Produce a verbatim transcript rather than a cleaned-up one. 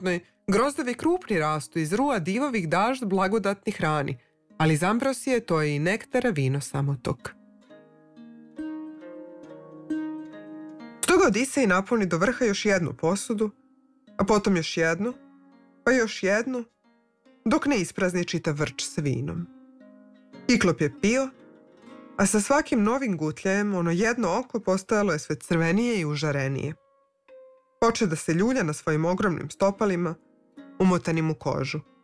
suprotnoj, grozdovi krupni rastu iz ruja divovih dažd blagodatni hrani, ali iz ambrosije to je i nektara vino samotok. Stoga Odisej napuni do vrha još jednu posudu, a potom još jednu, pa još jednu, dok ne isprazni čitav vrč s vinom. Kiklop je pio, a sa svakim novim gutljajem ono jedno oko postajalo je sve crvenije i užarenije. Poče da se ljulja na svojim ogromnim stopalima, umotanim u kožu.